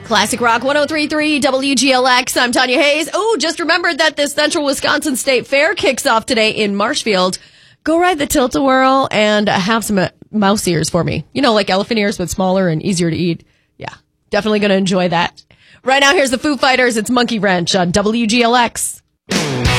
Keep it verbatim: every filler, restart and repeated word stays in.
Classic Rock one oh three point three W G L X. I'm Tanya Hayes. Oh, just remembered that the Central Wisconsin State Fair kicks off today in Marshfield. Go ride the Tilt-A-Whirl and have some uh, mouse ears for me. You know, like elephant ears, but smaller and easier to eat. Yeah, definitely going to enjoy that. Right now, here's the Foo Fighters. It's Monkey Wrench on W G L X.